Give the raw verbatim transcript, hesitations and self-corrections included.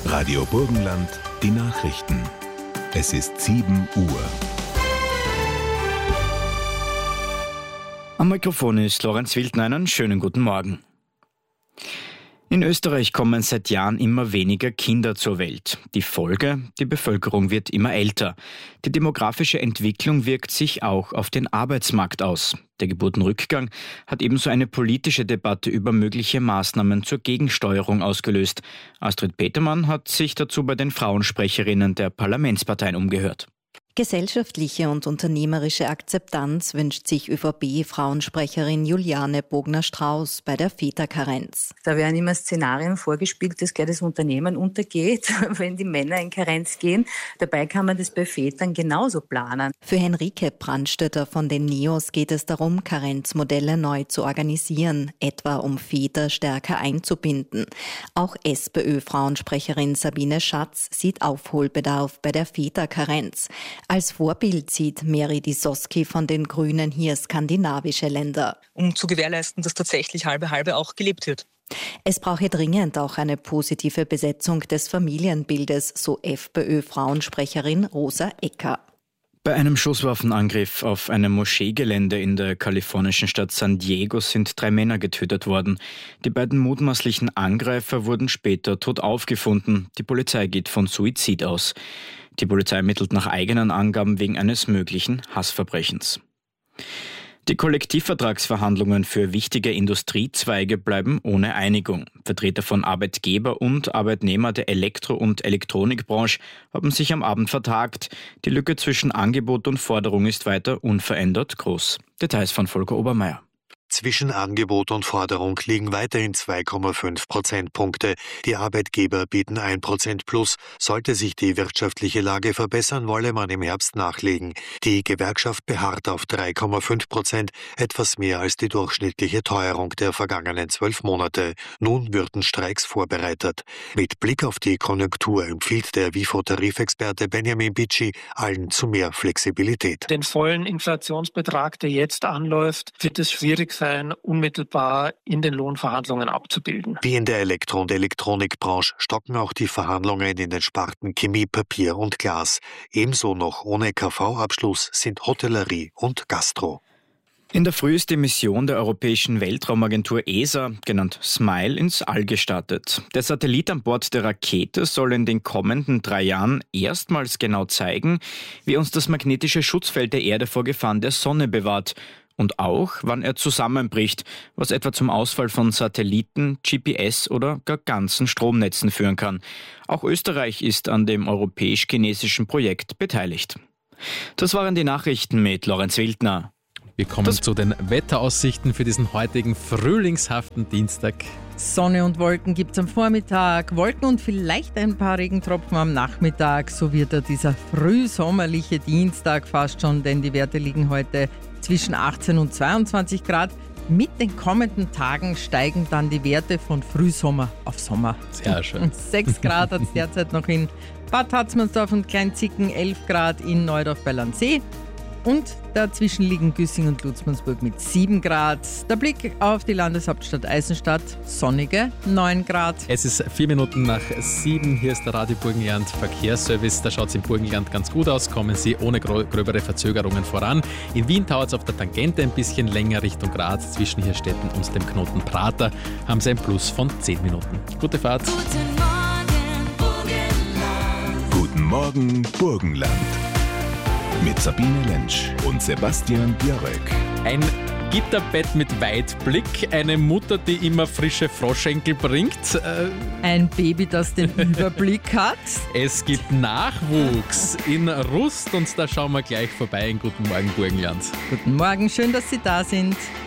Radio Burgenland, die Nachrichten. Es ist sieben Uhr. Am Mikrofon ist Lorenz Wildner. Einen schönen guten Morgen. In Österreich kommen seit Jahren immer weniger Kinder zur Welt. Die Folge: Die Bevölkerung wird immer älter. Die demografische Entwicklung wirkt sich auch auf den Arbeitsmarkt aus. Der Geburtenrückgang hat ebenso eine politische Debatte über mögliche Maßnahmen zur Gegensteuerung ausgelöst. Astrid Petermann hat sich dazu bei den Frauensprecherinnen der Parlamentsparteien umgehört. Gesellschaftliche und unternehmerische Akzeptanz wünscht sich ÖVP-Frauensprecherin Juliane Bogner-Strauß bei der Väterkarenz. Da werden immer Szenarien vorgespielt, dass gleich das Unternehmen untergeht, wenn die Männer in Karenz gehen. Dabei kann man das bei Vätern genauso planen. Für Henrike Brandstätter von den NEOS geht es darum, Karenzmodelle neu zu organisieren, etwa um Väter stärker einzubinden. Auch SPÖ-Frauensprecherin Sabine Schatz sieht Aufholbedarf bei der Väterkarenz. Als Vorbild sieht Meri Disoski von den Grünen hier skandinavische Länder. Um zu gewährleisten, dass tatsächlich halbe-halbe auch gelebt wird. Es brauche dringend auch eine positive Besetzung des Familienbildes, so FPÖ-Frauensprecherin Rosa Ecker. Bei einem Schusswaffenangriff auf einem Moscheegelände in der kalifornischen Stadt San Diego sind drei Männer getötet worden. Die beiden mutmaßlichen Angreifer wurden später tot aufgefunden. Die Polizei geht von Suizid aus. Die Polizei ermittelt nach eigenen Angaben wegen eines möglichen Hassverbrechens. Die Kollektivvertragsverhandlungen für wichtige Industriezweige bleiben ohne Einigung. Vertreter von Arbeitgeber und Arbeitnehmer der Elektro- und Elektronikbranche haben sich am Abend vertagt. Die Lücke zwischen Angebot und Forderung ist weiter unverändert groß. Details von Volker Obermeier. Zwischen Angebot und Forderung liegen weiterhin zwei Komma fünf Prozentpunkte. Die Arbeitgeber bieten ein Prozent plus. Sollte sich die wirtschaftliche Lage verbessern, wolle man im Herbst nachlegen. Die Gewerkschaft beharrt auf drei Komma fünf Prozent, etwas mehr als die durchschnittliche Teuerung der vergangenen zwölf Monate. Nun würden Streiks vorbereitet. Mit Blick auf die Konjunktur empfiehlt der WIFO-Tarifexperte Benjamin Bitschi allen zu mehr Flexibilität. Den vollen Inflationsbetrag, der jetzt anläuft, wird es schwierig sein, unmittelbar in den Lohnverhandlungen abzubilden. Wie in der Elektro- und Elektronikbranche stocken auch die Verhandlungen in den Sparten Chemie, Papier und Glas. Ebenso noch ohne K V-Abschluss sind Hotellerie und Gastro. In der Früh ist die Mission der Europäischen Weltraumagentur E S A, genannt SMILE, ins All gestartet. Der Satellit an Bord der Rakete soll in den kommenden drei Jahren erstmals genau zeigen, wie uns das magnetische Schutzfeld der Erde vor Gefahren der Sonne bewahrt. Und auch, wann er zusammenbricht, was etwa zum Ausfall von Satelliten, G P S oder gar ganzen Stromnetzen führen kann. Auch Österreich ist an dem europäisch-chinesischen Projekt beteiligt. Das waren die Nachrichten mit Lorenz Wildner. Wir kommen das zu den Wetteraussichten für diesen heutigen frühlingshaften Dienstag. Sonne und Wolken gibt es am Vormittag, Wolken und vielleicht ein paar Regentropfen am Nachmittag. So wird er dieser frühsommerliche Dienstag fast schon, denn die Werte liegen heute zwischen achtzehn und zweiundzwanzig Grad. Mit den kommenden Tagen steigen dann die Werte von Frühsommer auf Sommer. Sehr schön. sechs Grad hat es derzeit noch in Bad Hatzmannsdorf und Kleinzicken, elf Grad in Neudorf bei Landsee. Und dazwischen liegen Güssing und Lutzmannsburg mit sieben Grad. Der Blick auf die Landeshauptstadt Eisenstadt, sonnige neun Grad. Es ist vier Minuten nach sieben. Hier ist der Radio Burgenland Verkehrsservice. Da schaut es im Burgenland ganz gut aus. Kommen Sie ohne gröbere Verzögerungen voran. In Wien dauert es auf der Tangente ein bisschen länger Richtung Graz. Zwischen Hirstetten und dem Knoten Prater haben Sie ein Plus von zehn Minuten. Gute Fahrt. Guten Morgen, Burgenland. Guten Morgen, Burgenland. Mit Sabine Lentsch und Sebastian Björk. Ein Gitterbett mit Weitblick, eine Mutter, die immer frische Froschenkel bringt. Äh, Ein Baby, das den Überblick hat. Es gibt Nachwuchs in Rust und da schauen wir gleich vorbei in Guten Morgen Burgenland. Guten Morgen, schön, dass Sie da sind.